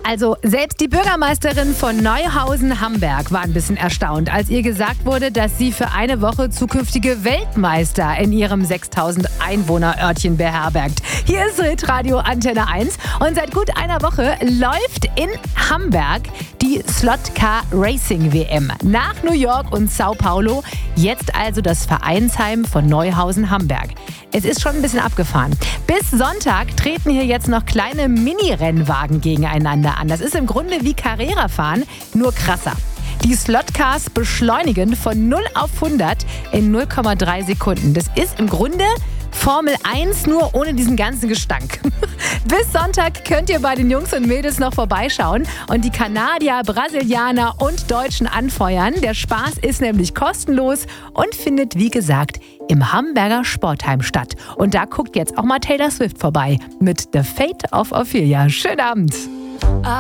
Also selbst die Bürgermeisterin von Neuhausen-Hamberg war ein bisschen erstaunt, als ihr gesagt wurde, dass sie für eine Woche zukünftige Weltmeister in ihrem 6000 Einwohner-Örtchen beherbergt. Hier ist Hitradio Antenne 1 und seit gut einer Woche läuft in Hamburg die Slot Car Racing WM. Nach New York und Sao Paulo jetzt also das Vereinsheim von Neuhausen-Hamberg. Es ist schon ein bisschen abgefahren. Bis Sonntag treten hier jetzt noch kleine Mini-Rennwagen gegeneinander an. Das ist im Grunde wie Carrera-Fahren, nur krasser. Die Slotcars beschleunigen von 0 auf 100 in 0,3 Sekunden. Das ist im Grunde Formel 1, nur ohne diesen ganzen Gestank. Bis Sonntag könnt ihr bei den Jungs und Mädels noch vorbeischauen und die Kanadier, Brasilianer und Deutschen anfeuern. Der Spaß ist nämlich kostenlos und findet, wie gesagt, im Hamburger Sportheim statt. Und da guckt jetzt auch mal Taylor Swift vorbei mit The Fate of Ophelia. Schönen Abend.